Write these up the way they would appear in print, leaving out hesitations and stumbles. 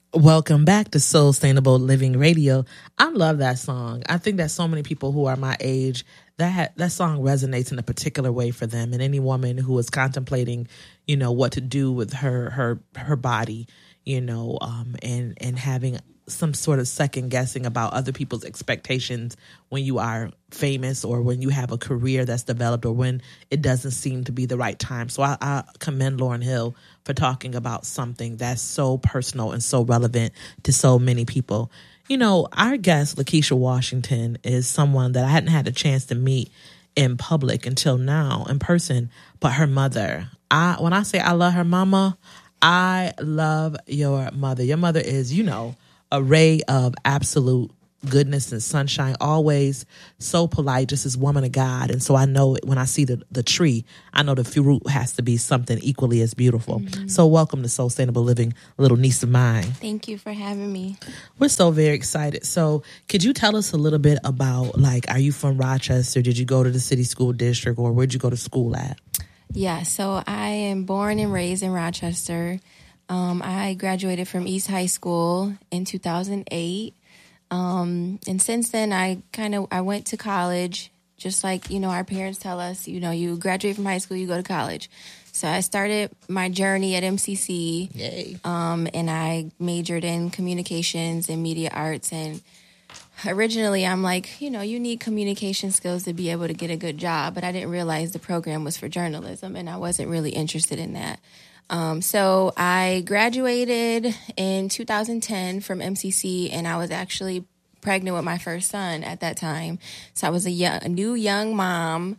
Welcome back to Soul Sustainable Living Radio. I love that song. I think that so many people who are my age, that song resonates in a particular way for them. And any woman who is contemplating, what to do with her body, and having some sort of second guessing about other people's expectations when you are famous or when you have a career that's developed or when it doesn't seem to be the right time. So I commend Lauryn Hill for talking about something that's so personal and so relevant to so many people. Our guest, Lakeisha Washington, is someone that I hadn't had a chance to meet in public until now in person, but her mother. When I say I love her mama, I love your mother. Your mother is, a ray of absolute goodness and sunshine, always so polite, just this woman of God. And so I know when I see the tree, I know the fruit has to be something equally as beautiful. Mm-hmm. So welcome to Soul Sustainable Living, little niece of mine. Thank you for having me. We're so very excited. So could you tell us a little bit about, are you from Rochester? Did you go to the city school district, or where'd you go to school at? Yeah, so I am born and raised in Rochester. I graduated from East High School in 2008. And since then, I went to college, just like, our parents tell us, you graduate from high school, you go to college. So I started my journey at MCC. Yay. And I majored in communications and media arts. And originally, I'm like, you need communication skills to be able to get a good job. But I didn't realize the program was for journalism, and I wasn't really interested in that. So I graduated in 2010 from MCC, and I was actually pregnant with my first son at that time. So I was a new young mom.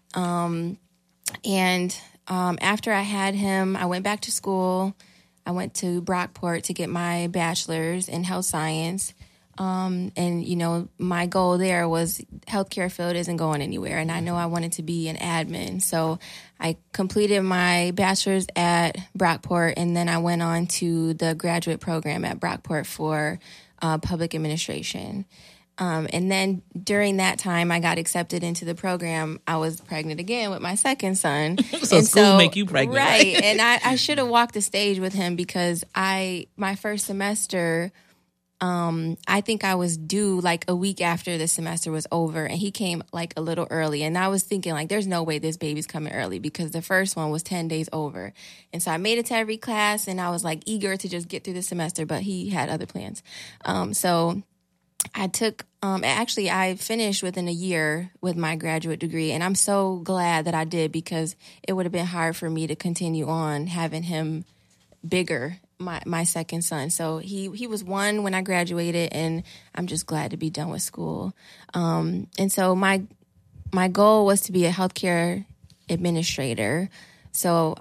After I had him, I went back to school. I went to Brockport to get my bachelor's in health science. My goal there was healthcare field isn't going anywhere, and I know I wanted to be an admin. So I completed my bachelor's at Brockport, and then I went on to the graduate program at Brockport for public administration. And then during that time, I got accepted into the program. I was pregnant again with my second son. So school make you pregnant, right? And I should have walked the stage with him because my first semester, I think I was due like a week after the semester was over, and he came like a little early. And I was thinking like, there's no way this baby's coming early because the first one was 10 days over. And so I made it to every class, and I was like eager to just get through the semester, but he had other plans. So I took, I finished within a year with my graduate degree, and I'm so glad that I did because it would have been hard for me to continue on having him bigger, my second son. So he was 1 when I graduated, and I'm just glad to be done with school. And so my goal was to be a healthcare administrator. So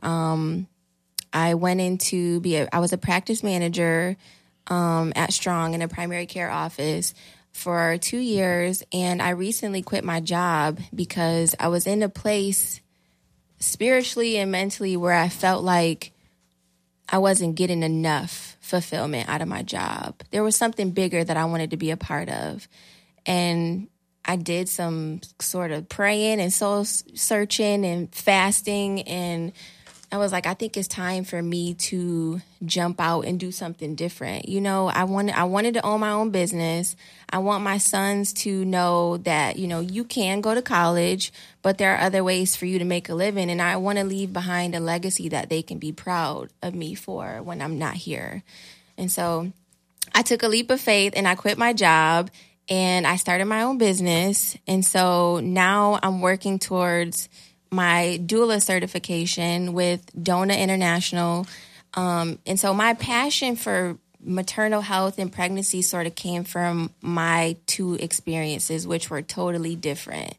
I went I was a practice manager at Strong in a primary care office for 2 years, and I recently quit my job because I was in a place spiritually and mentally where I felt like I wasn't getting enough fulfillment out of my job. There was something bigger that I wanted to be a part of. And I did some sort of praying and soul searching and fasting. And I was like, I think it's time for me to jump out and do something different. I wanted to own my own business. I want my sons to know that, you can go to college, but there are other ways for you to make a living. And I want to leave behind a legacy that they can be proud of me for when I'm not here. And so I took a leap of faith and I quit my job and I started my own business. And so now I'm working towards my doula certification with Dona International. And so my passion for maternal health and pregnancy sort of came from my 2 experiences, which were totally different.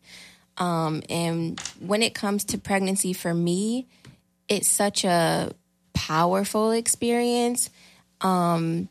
And when it comes to pregnancy for me, it's such a powerful experience. I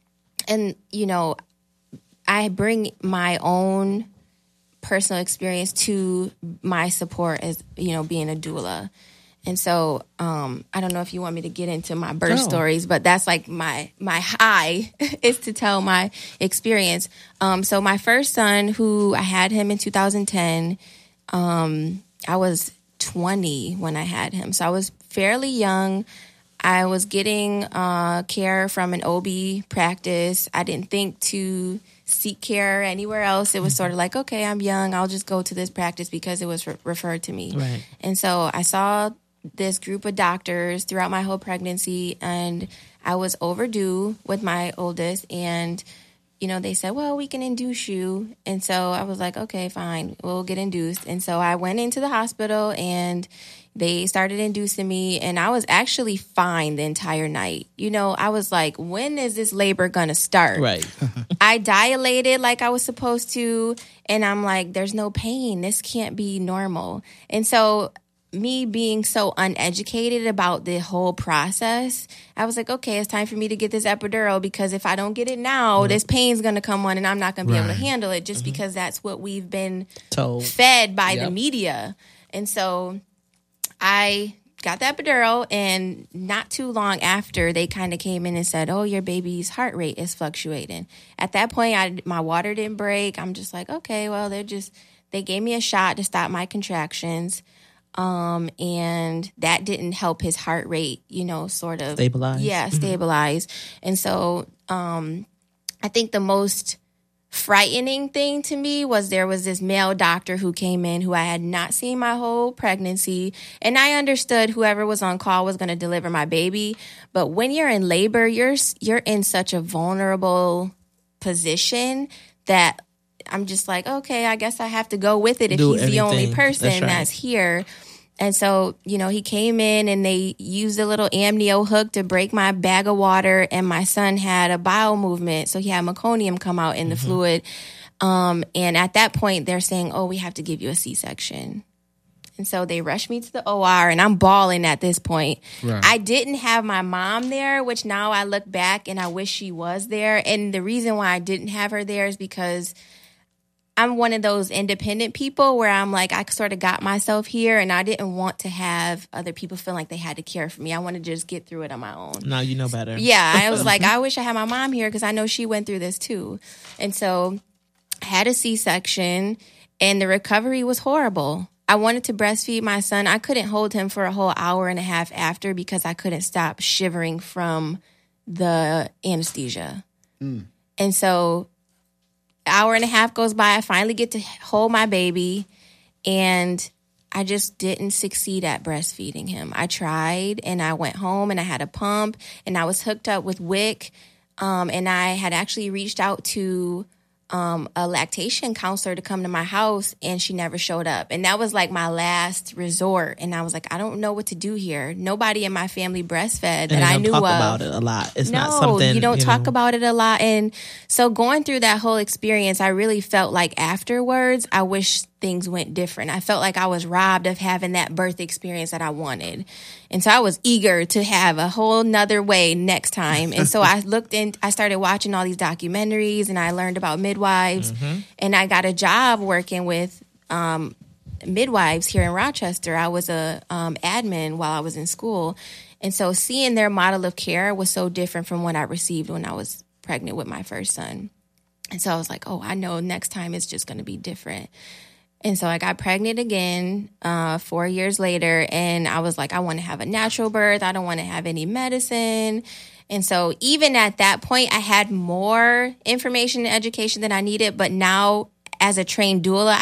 bring my own personal experience to my support as, being a doula. And so I don't know if you want me to get into my birth stories, but that's like my high is to tell my experience. So my first son, who I had him in 2010, I was 20 when I had him. So I was fairly young. I was getting care from an OB practice. I didn't think to seek care anywhere else. It was sort of like, okay, I'm young. I'll just go to this practice because it was referred to me. Right. And so I saw this group of doctors throughout my whole pregnancy, and I was overdue with my oldest, and they said, well, we can induce you. And so I was like, okay, fine, we'll get induced. And so I went into the hospital and they started inducing me, and I was actually fine the entire night. I was like, when is this labor going to start? Right. I dilated like I was supposed to, and I'm like, there's no pain. This can't be normal. And so me being so uneducated about the whole process, I was like, okay, it's time for me to get this epidural, because if I don't get it now, this pain's going to come on and I'm not going to be able to handle it, just because that's what we've been fed by the media. And so I got the epidural, and not too long after, they kind of came in and said, oh, your baby's heart rate is fluctuating. At that point, my water didn't break. I'm just like, okay, well, they gave me a shot to stop my contractions. And that didn't help his heart rate, sort of stabilize. Yeah, stabilize. And so, I think the most frightening thing to me was there was this male doctor who came in who I had not seen my whole pregnancy. And I understood whoever was on call was going to deliver my baby. But when you're in labor, you're in such a vulnerable position that I'm just like, okay, I guess I have to go with it if he's the only person that's here. And so, he came in and they used a little amnio hook to break my bag of water, and my son had a bowel movement. So he had meconium come out in the fluid. And at that point, they're saying, oh, we have to give you a C-section. And so they rushed me to the OR, and I'm bawling at this point. Right. I didn't have my mom there, which now I look back and I wish she was there. And the reason why I didn't have her there is because I'm one of those independent people where I'm like, I sort of got myself here, and I didn't want to have other people feel like they had to care for me. I wanted to just get through it on my own. Now you know better. Yeah, I was like, I wish I had my mom here because I know she went through this too. And so I had a C-section, and the recovery was horrible. I wanted to breastfeed my son. I couldn't hold him for a whole hour and a half after because I couldn't stop shivering from the anesthesia. And so hour and a half goes by. I finally get to hold my baby, and I just didn't succeed at breastfeeding him. I tried, and I went home, and I had a pump, and I was hooked up with WIC, and I had actually reached out to a lactation counselor to come to my house, and she never showed up. And that was like my last resort. And I was like, I don't know what to do here. Nobody in my family breastfed that I knew of. Talk about it a lot. It's no, not something you don't talk about it a lot. And so going through that whole experience, I really felt like afterwards, I wish things went different. I felt like I was robbed of having that birth experience that I wanted. And so I was eager to have a whole nother way next time. And so I started watching all these documentaries, and I learned about midwives, and I got a job working with midwives here in Rochester. I was a admin while I was in school. And so seeing their model of care was so different from what I received when I was pregnant with my first son. And so I was like, oh, I know next time it's just going to be different. And so I got pregnant again 4 years later, and I was like, I want to have a natural birth. I don't want to have any medicine. And so even at that point, I had more information and education than I needed. But now as a trained doula,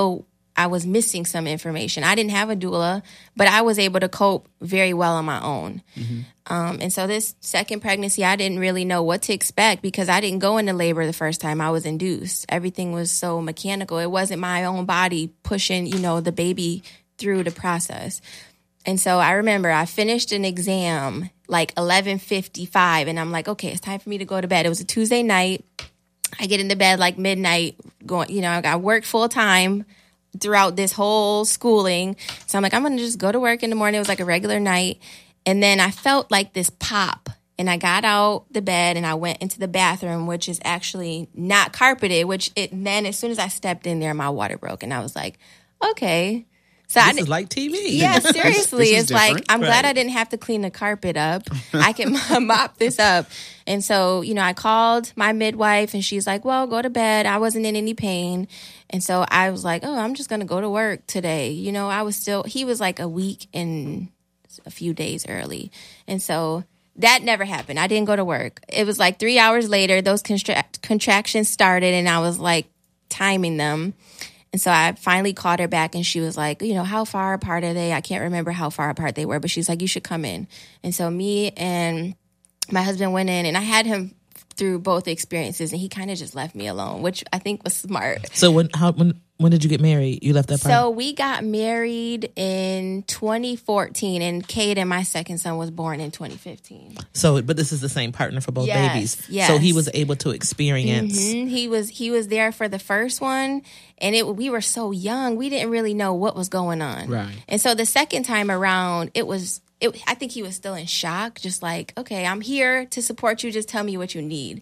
I was missing some information. I didn't have a doula, but I was able to cope very well on my own. And so this second pregnancy, I didn't really know what to expect because I didn't go into labor the first time. I was induced. Everything was so mechanical. It wasn't my own body pushing, the baby through the process. And so I remember I finished an exam like 11:55, and I'm like, okay, it's time for me to go to bed. It was a Tuesday night. I get into bed like midnight, I worked full time throughout this whole schooling. So I'm like, I'm going to just go to work in the morning. It was like a regular night. And then I felt like this pop, and I got out the bed and I went into the bathroom, which is actually not carpeted, then as soon as I stepped in there, my water broke. And I was like, okay. So this is like TV. Yeah, seriously. It's like, I'm glad I didn't have to clean the carpet up. I can mop this up. And so, I called my midwife, and she's like, well, go to bed. I wasn't in any pain. And so I was like, oh, I'm just going to go to work today. He was like a week and a few days early. And so that never happened. I didn't go to work. It was like 3 hours later, those contractions started, and I was like timing them. And so I finally called her back, and she was like, how far apart are they? I can't remember how far apart they were, but she's like, you should come in. And so me and my husband went in, and I had him through both experiences, and he kind of just left me alone, which I think was smart. So when did you get married? You left that part? So we got married in 2014, and Caden, my second son, was born in 2015. So, but this is the same partner for both babies. Yes. So he was able to experience. Mm-hmm. He was there for the first one, and we were so young, we didn't really know what was going on. Right. And so the second time around, I think he was still in shock, just like, okay, I'm here to support you. Just tell me what you need.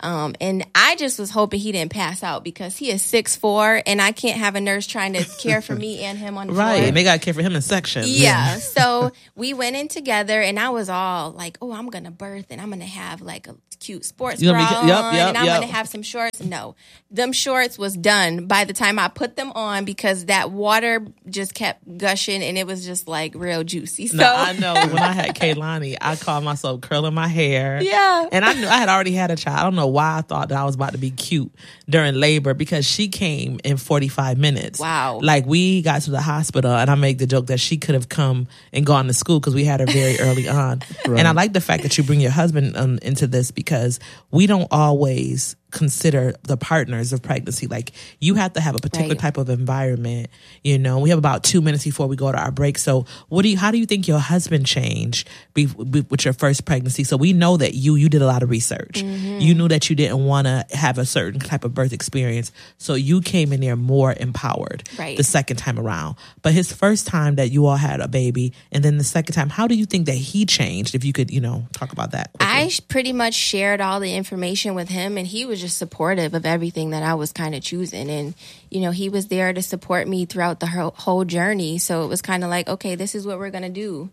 And I just was hoping he didn't pass out, because he is 6'4", and I can't have a nurse trying to care for me and him on the floor. Right, and they got to care for him in sections. Yeah. So we went in together, and I was all like, oh, I'm going to birth, and I'm going to have like a cute sports bra on, and I'm going to have some shorts. No, them shorts was done by the time I put them on, because that water just kept gushing, and it was just like real juicy. So I know when I had Kaylani, I called myself curling my hair. Yeah. And I knew I had already had a child. I don't know why I thought that I was about to be cute during labor, because she came in 45 minutes. Wow. Like, we got to the hospital, and I make the joke that she could have come and gone to school, because we had her very early on. Right. And I like the fact that you bring your husband into this, because we don't always consider the partners of pregnancy. Like, you have to have a particular type of environment. We have about 2 minutes before we go to our break. So how do you think your husband changed with your first pregnancy? So we know that you did a lot of research. Mm-hmm. You knew that you didn't want to have a certain type of birth experience. So you came in there more empowered the second time around. But his first time that you all had a baby, and then the second time, how do you think that he changed? If you could, talk about that quickly. I pretty much shared all the information with him, and he was just supportive of everything that I was kind of choosing. And, he was there to support me throughout the whole journey. So it was kind of like, okay, this is what we're going to do.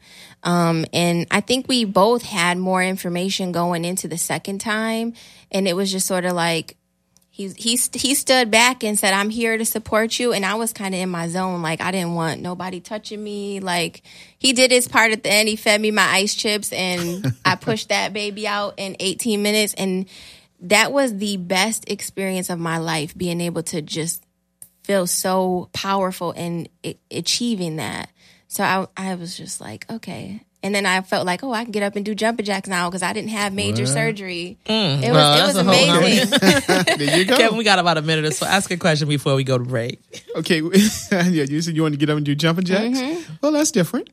And I think we both had more information going into the second time. And it was just sort of like, he stood back and said, I'm here to support you. And I was kind of in my zone. Like, I didn't want nobody touching me. Like, he did his part at the end. He fed me my ice chips, and I pushed that baby out in 18 minutes. And that was the best experience of my life, being able to just feel so powerful in achieving that. So I was just like, okay. And then I felt like, I can get up and do jumping jacks now, because I didn't have major surgery. It was amazing. There you go. Kevin, we got about a minute or so. Ask a question before we go to break. Okay. Yeah, you said you want to get up and do jumping jacks? Mm-hmm. Well, that's different.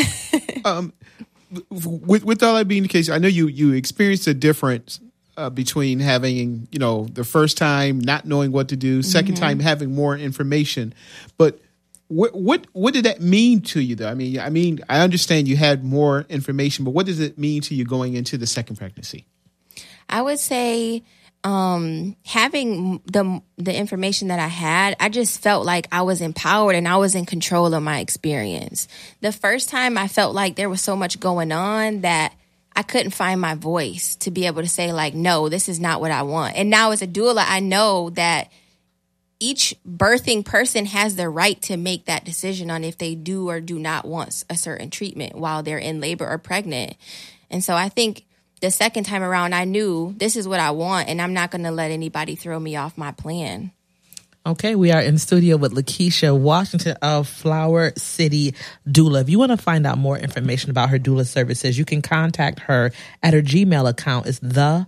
With all that being the case, I know you experienced a difference between having, the first time not knowing what to do, second time having more information. But what did that mean to you, though? I mean, I understand you had more information, but what does it mean to you going into the second pregnancy? I would say having the information that I had, I just felt like I was empowered and I was in control of my experience. The first time I felt like there was so much going on that I couldn't find my voice to be able to say, like, no, this is not what I want. And now as a doula, I know that each birthing person has the right to make that decision on if they do or do not want a certain treatment while they're in labor or pregnant. And so I think the second time around, I knew this is what I want, and I'm not going to let anybody throw me off my plan. Okay, we are in studio with Lakeisha Washington of Flower City Doula. If you want to find out more information about her doula services, you can contact her at her Gmail account. It's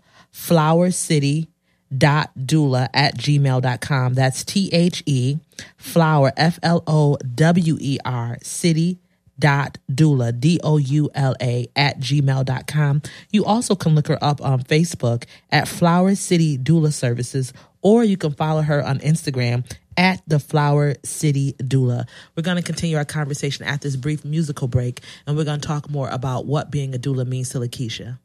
theflowercity.doula@gmail.com. That's THE flower FLOWER city .doula DOULA @gmail.com. You also can look her up on Facebook at Flower City Doula Services, or you can follow her on Instagram at the Flower City Doula. We're going to continue our conversation after this brief musical break, and we're going to talk more about what being a doula means to Lakeisha.